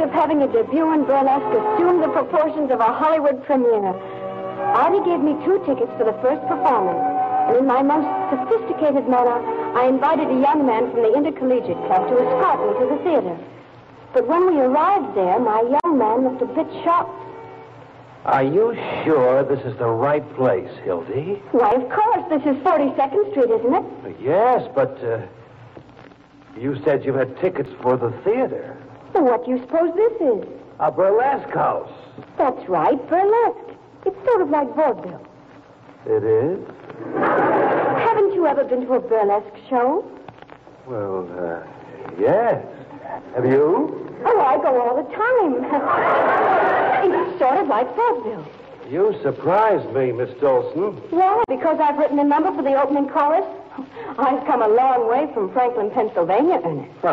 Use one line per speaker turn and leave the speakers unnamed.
of having a debut in burlesque assume the proportions of a Hollywood premiere. Artie gave me 2 tickets for the first performance, and in my most sophisticated manner, I invited a young man from the Intercollegiate Club to escort me to the theater. But when we arrived there, my young man looked a bit shocked.
Are you sure this is the right place, Hildy?
Why, of course. This is 42nd Street, isn't it?
Yes, but you said you had tickets for the theater.
Well, what do you suppose this is?
A burlesque house.
That's right, burlesque. It's sort of like vaudeville.
It is?
Haven't you ever been to a burlesque show?
Well, yes. Have you?
Oh, I go all the time. It's sort of like vaudeville.
You surprised me, Miss Dolson.
Yeah, because I've written a number for the opening chorus. I've come a long way from Franklin, Pennsylvania, Ernest.